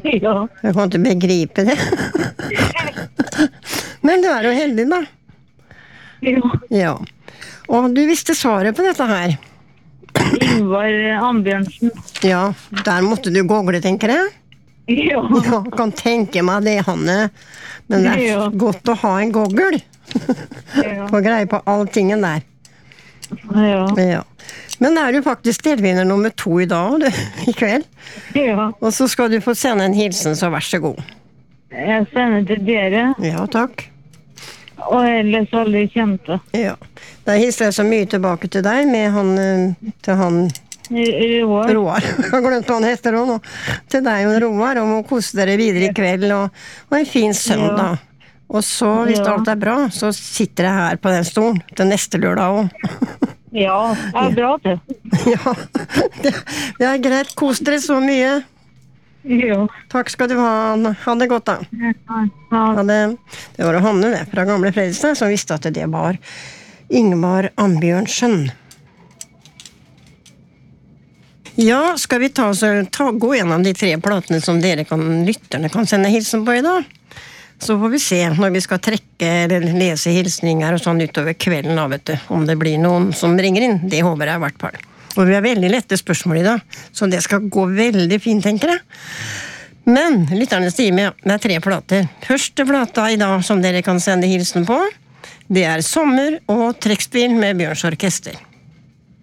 Ja. Jeg kan ikke begripe det. Men du jo heldig da. Ja. Ja. Og du visste svaret på dette her. Ingvar Ambjørnsen. Ja, der måtte du google, tenker jeg. Ja. Ja, kan tenke meg det, Hanne. Men det Ja. godt å ha en google. Ja. Få greie på alltingen der. Ja. Ja. Men du faktisk delvinner nummer 2 i dag, du, i kveld. Ja. Og så skal du få sende en hilsen, så vær så god. Jeg sender til dere, Ja, takk. og ellers alle kjente. Ja. Da hilser jeg så mye tilbake til deg, med til han Roar. Roar. Jeg har glemt hva han heter også nå. Til deg og Roar, om å kose dere videre i kveld, og en fin søndag. Og så, hvis alt bra, så sitter jeg her på den stolen til neste lørdag også. Ja, det bra det. Ja, det greit. Kos dere så mye. Ja. Takk skal du ha, Anna. Ha det godt da. Ja. Ha det. Det var Hanne det, fra gamle Fredrikstad, som visste at det var Ingvar Ambjørnsen. Ja, skal vi gå gjennom de 3 platene som lytterne kan sende hilsen på i dag? Så får vi se når vi skal trekke eller lese hilsninger og sånn utover kvelden da, vet du. Om det blir noen som ringer inn, det håper jeg i hvert fall. Og vi har veldig lette spørsmål i dag, så det skal gå veldig fint, tenker jeg. Men lytterne sier med, det 3 plater. Første plata i dag som dere kan sende hilsen på, det Sommer og trekkspill med Bjørns Orkester.